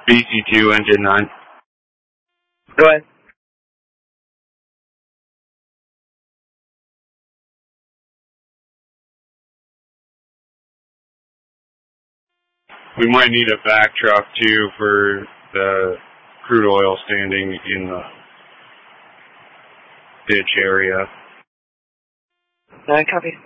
BC2, engine 9. Go ahead. We might need a back truck too for the crude oil standing in the ditch area. Copy.